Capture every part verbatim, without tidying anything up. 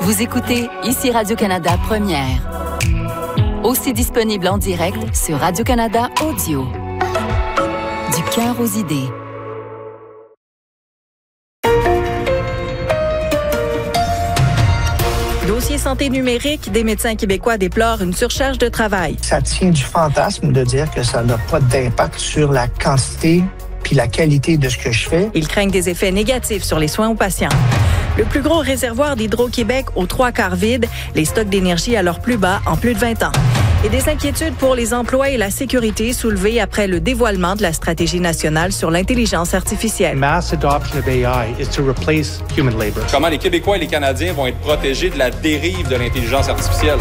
Vous écoutez ici Radio-Canada Première. Aussi disponible en direct sur Radio-Canada Audio. Du cœur aux idées. Dossier santé numérique, des médecins québécois déplorent une surcharge de travail. Ça tient du fantasme de dire que ça n'a pas d'impact sur la quantité puis la qualité de ce que je fais. Ils craignent des effets négatifs sur les soins aux patients. Le plus gros réservoir d'Hydro-Québec aux trois quarts vide, les stocks d'énergie à leur plus bas en plus de vingt ans. Et des inquiétudes pour les emplois et la sécurité soulevées après le dévoilement de la stratégie nationale sur l'intelligence artificielle. Mass adoption of A I is to replace human labor. Comment les Québécois et les Canadiens vont être protégés de la dérive de l'intelligence artificielle?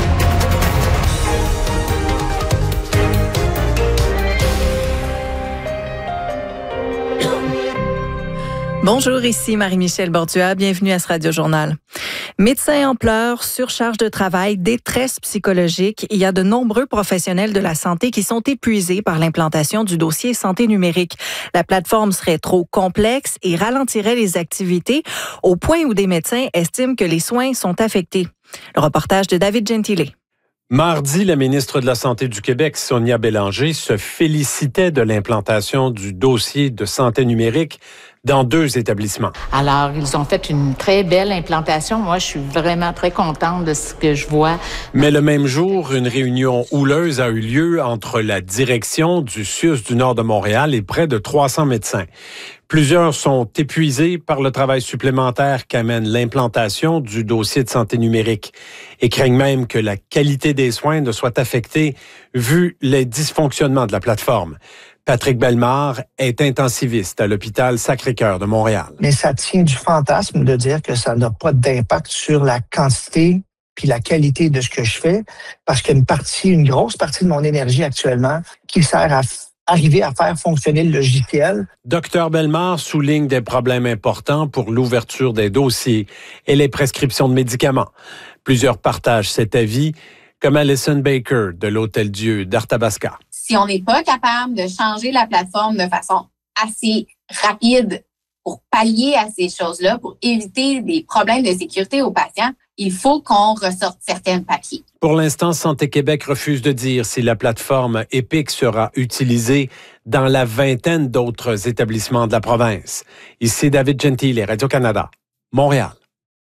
Bonjour, ici Marie-Michel Bordua. Bienvenue à ce Radio-Journal. Médecins en pleurs, surcharge de travail, détresse psychologique. Il y a de nombreux professionnels de la santé qui sont épuisés par l'implantation du dossier santé numérique. La plateforme serait trop complexe et ralentirait les activités au point où des médecins estiment que les soins sont affectés. Le reportage de David Gentile. Mardi, la ministre de la Santé du Québec, Sonia Bélanger, se félicitait de l'implantation du dossier de santé numérique dans deux établissements. Alors, ils ont fait une très belle implantation. Moi, je suis vraiment très contente de ce que je vois. Mais le même jour, une réunion houleuse a eu lieu entre la direction du C I U S du Nord de Montréal et près de trois cents médecins. Plusieurs sont épuisés par le travail supplémentaire qu'amène l'implantation du dossier de santé numérique et craignent même que la qualité des soins ne soit affectée vu les dysfonctionnements de la plateforme. Patrick Bellemare est intensiviste à l'hôpital Sacré-Cœur de Montréal. Mais ça tient du fantasme de dire que ça n'a pas d'impact sur la quantité puis la qualité de ce que je fais, parce qu'une partie, une grosse partie de mon énergie actuellement qui sert à arriver à faire fonctionner le logiciel. Docteur Bellemare souligne des problèmes importants pour l'ouverture des dossiers et les prescriptions de médicaments. Plusieurs partagent cet avis, comme Alison Baker de l'Hôtel-Dieu d'Arthabasca. Si on n'est pas capable de changer la plateforme de façon assez rapide pour pallier à ces choses-là, pour éviter des problèmes de sécurité aux patients, il faut qu'on ressorte certains papiers. Pour l'instant, Santé Québec refuse de dire si la plateforme Epic sera utilisée dans la vingtaine d'autres établissements de la province. Ici David Gentile, Radio-Canada, Montréal.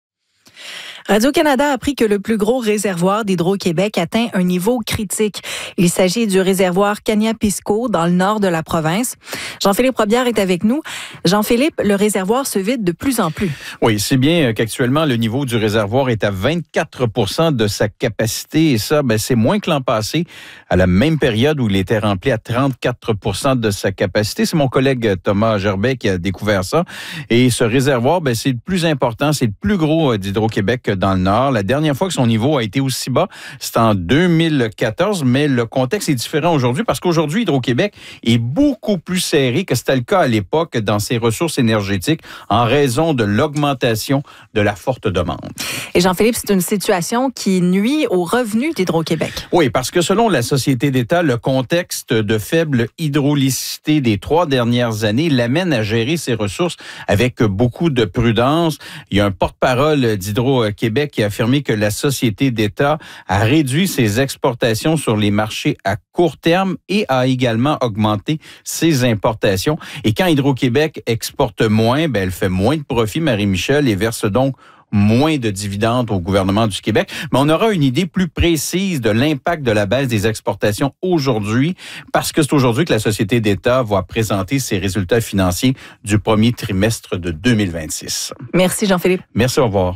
Radio-Canada a appris que le plus gros réservoir d'Hydro-Québec atteint un niveau critique. Il s'agit du réservoir Kaniapisco dans le nord de la province. Jean-Philippe Robillard est avec nous. Jean-Philippe, le réservoir se vide de plus en plus. Oui, c'est bien qu'actuellement, le niveau du réservoir est à vingt-quatre pour cent de sa capacité. Et ça, ben, c'est moins que l'an passé, à la même période où il était rempli à trente-quatre pour cent de sa capacité. C'est mon collègue Thomas Gerbet qui a découvert ça. Et ce réservoir, ben, c'est le plus important, c'est le plus gros d'Hydro-Québec dans le Nord. La dernière fois que son niveau a été aussi bas, c'était en deux mille quatorze, mais le contexte est différent aujourd'hui parce qu'aujourd'hui, Hydro-Québec est beaucoup plus serré que c'était le cas à l'époque dans ses ressources énergétiques en raison de l'augmentation de la forte demande. Et Jean-Philippe, c'est une situation qui nuit aux revenus d'Hydro-Québec. Oui, parce que selon la Société d'État, le contexte de faible hydraulicité des trois dernières années l'amène à gérer ses ressources avec beaucoup de prudence. Il y a un porte-parole d'Hydro-Québec qui a affirmé que la Société d'État a réduit ses exportations sur les marchés à court terme et a également augmenté ses importations. Et quand Hydro-Québec exporte moins, ben elle fait moins de profit, Marie-Michel, et verse donc moins de dividendes au gouvernement du Québec. Mais on aura une idée plus précise de l'impact de la baisse des exportations aujourd'hui, parce que c'est aujourd'hui que la Société d'État va présenter ses résultats financiers du premier trimestre de deux mille vingt-six. Merci Jean-Philippe. Merci, au revoir.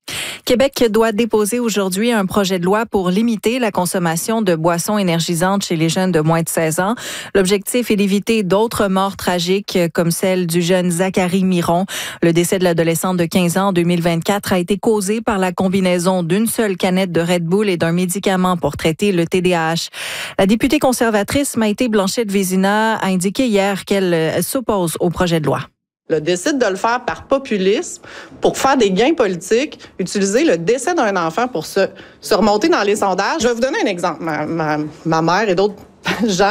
Québec doit déposer aujourd'hui un projet de loi pour limiter la consommation de boissons énergisantes chez les jeunes de moins de seize ans. L'objectif est d'éviter d'autres morts tragiques comme celle du jeune Zachary Miron. Le décès de l'adolescente de quinze ans en deux mille vingt-quatre a été causé par la combinaison d'une seule canette de Red Bull et d'un médicament pour traiter le T D A H. La députée conservatrice Maïté Blanchette-Vézina a indiqué hier qu'elle s'oppose au projet de loi. Le décide de le faire par populisme, pour faire des gains politiques, utiliser le décès d'un enfant pour se, se remonter dans les sondages. Je vais vous donner un exemple. Ma, ma, ma mère et d'autres gens